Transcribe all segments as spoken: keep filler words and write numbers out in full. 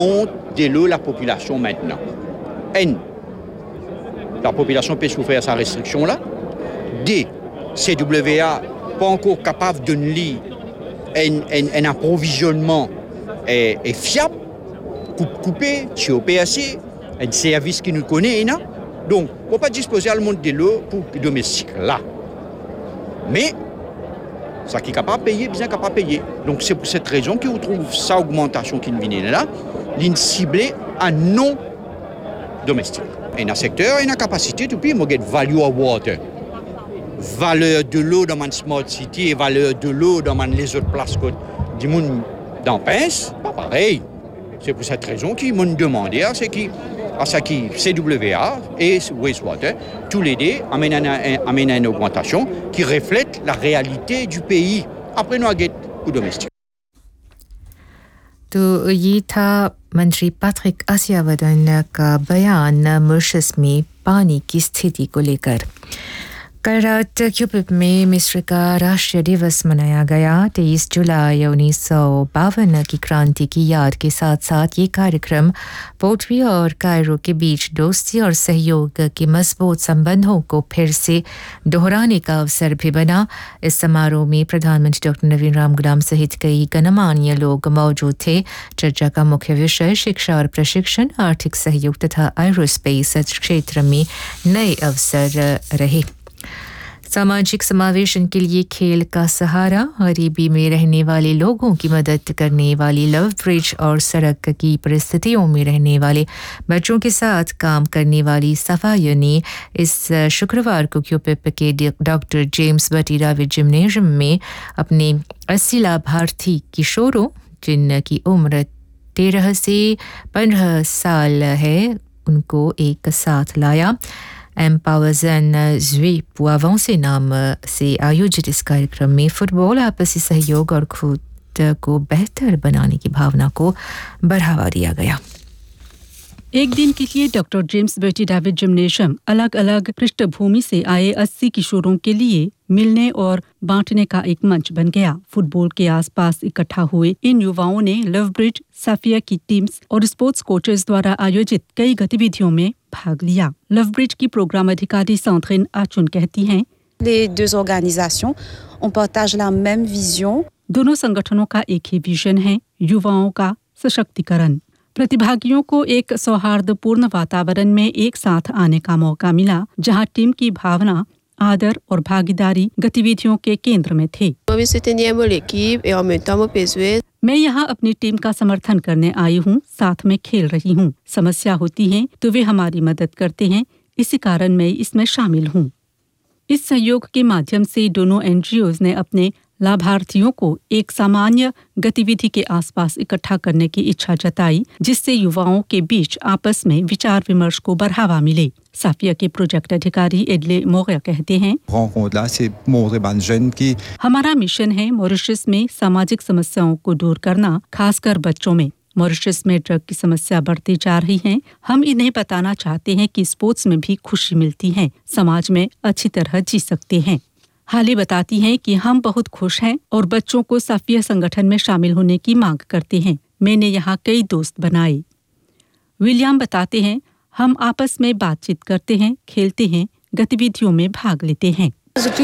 monte de l'eau la population maintenant. N, la population peut souffrir sa restriction là. D, C W A pas encore capable de donner un, un, un approvisionnement est, est fiable, coupe coupé, chez O P S C, un service qui nous connaît, non? Donc, on ne peut pas disposer à le monde de l'eau pour les domestiques là. Mais, ça qui est capable de payer, bien capable de payer. Donc, c'est pour cette raison qu'on trouve sa augmentation qui vient là, l'in ciblée à non domestique. Et dans le secteur, il y a une capacité, tout puis, il y a value of water. Valeur de l'eau dans mon smart city et valeur de l'eau dans les autres places du monde dans Pince, pas pareil. C'est pour cette raison qu'ils m'ont demandé à ce qui, à ce qui C W A et Wastewater, tous les deux amènent, un, amènent une augmentation qui reflète la réalité du pays. Après, nous avons pour domestique. तो ये था मंत्री Patrick आसियावदन का बयान Mauritius में पानी की स्थिति को लेकर। कल रात क्यूपिप में मिस्र का राष्ट्रीय दिवस मनाया गया। तेईस जुलाई उन्नीस सौ बावन की क्रांति की याद के साथ साथ ये कार्यक्रम पोर्टवी और कायरो के बीच दोस्ती और सहयोग के मजबूत संबंधों को फिर से दोहराने का अवसर भी बना। इस समारोह में प्रधानमंत्री डॉक्टर नवीन राम गुलाम सहित कई गणमान्य लोग मौजूद थे। चर्चा का मुख्य विषय शिक्षा और प्रशिक्षण, आर्थिक सहयोग तथा एरोस्पेस क्षेत्र में नए अवसर रहे। सामाजिक समावेशन के लिए खेल का सहारा, गरीबी में रहने वाले लोगों की मदद करने वाली लव ब्रिज और सड़क की परिस्थितियों में रहने वाले बच्चों के साथ काम करने वाली सफाया ने इस शुक्रवार को क्यूपिप के डॉक्टर जेम्स बटी डाविड जिम्नेशियम में अपने अस्सी लाभार्थी किशोरों जिनकी उम्र तेरह से पंद्रह साल है उनको एक साथ लाया। एम्पावर्सन ज़्वी पुआवों से नाम से आयोजित इस कार्यक्रम में फुटबॉल, आपसी सहयोग और खुद को बेहतर बनाने की भावना को बढ़ावा दिया गया। एक दिन के लिए डॉक्टर जेम्स बटी डाविड जिम्नेशियम अलग अलग पृष्ठभूमि से आए अस्सी किशोरों के लिए मिलने और बांटने का एक मंच बन गया। फुटबॉल के आसपास इकट्ठा हुए इन युवाओं ने लव ब्रिज, साफिया की टीम्स और स्पोर्ट्स कोचेस द्वारा आयोजित कई गतिविधियों में भाग लिया। लव ब्रिज की प्रोग्राम अधिकारी सौंद्रिन आचुन कहती हैं, Les deux organisations, on partage la même vision. दोनों संगठनों का एक ही विजन है, युवाओं का सशक्तिकरण। प्रतिभागियों को एक सौहार्दपूर्ण वातावरण में एक साथ आने का मौका मिला, जहां टीम की भावना, आदर और भागीदारी गतिविधियों के केंद्र में थे। मैं यहाँ अपनी टीम का समर्थन करने आई हूँ, साथ में खेल रही हूँ। समस्या होती है तो वे हमारी मदद करते हैं, इसी कारण मैं इसमें शामिल हूँ। इस सहयोग के माध्यम से दोनों एनजीओज ने अपने लाभार्थियों को एक सामान्य गतिविधि के आसपास इकट्ठा करने की इच्छा जताई, जिससे युवाओं के बीच आपस में विचार विमर्श को बढ़ावा मिले। साफिया के प्रोजेक्ट अधिकारी एडले मोगया कहते हैं, हमारा मिशन है मॉरिशस में सामाजिक समस्याओं को दूर करना, खासकर बच्चों में। मॉरिशस में ड्रग की समस्या बढ़ती जा रही है। हम इन्हें बताना चाहते हैं कि स्पोर्ट्स में भी खुशी मिलती है, समाज में अच्छी तरह जी सकते हैं। हाली बताती हैं कि हम बहुत खुश हैं और बच्चों को साफिया संगठन में शामिल होने की मांग करते हैं। मैंने यहाँ कई दोस्त बनाए। विलियम बताते हैं, हम आपस में बातचीत करते हैं, खेलते हैं, गतिविधियों में भाग लेते हैं।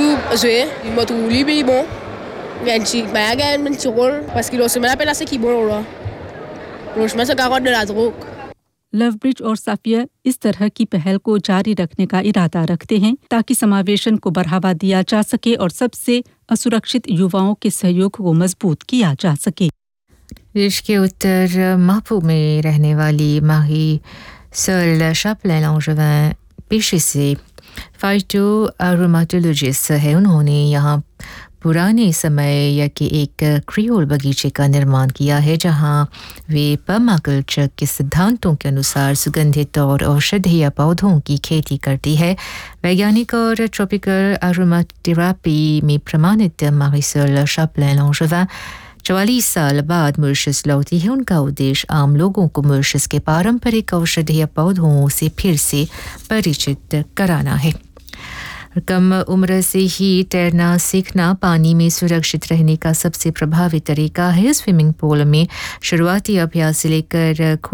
लव ब्रिज और साफिया इस तरह की पहल को जारी रखने का इरादा रखते हैं ताकि समावेशन को बढ़ावा दिया जा सके और सबसे असुरक्षित युवाओं के सहयोग को मजबूत किया जा सके। देश के उत्तर मापू में रहने वाली माही सल शापलेन लॉन्जविन पेशे से फाइटो एरोमेटोलॉजिस्ट है। उन्होंने यहाँ पुराने समय के एक क्रियोल बगीचे का निर्माण किया है, जहां वे पर्माकल्चर के सिद्धांतों के अनुसार सुगंधित और औषधीय पौधों की खेती करती है। वैज्ञानिक और ट्रॉपिकल एरोमेथेरेपी में प्रमाणित मारिसल शापलेन लॉन्जविन चवालीस साल बाद मॉरिशस लौटी है। उनका उद्देश्य आम लोगों को मॉरिशस के पारंपरिक औषधीय पौधों से फिर से परिचित कराना है। कम उम्र से ही तैरना सीखना पानी में सुरक्षित रहने का सबसे प्रभावी तरीका है। स्विमिंग पूल में शुरुआती अभ्यास से लेकर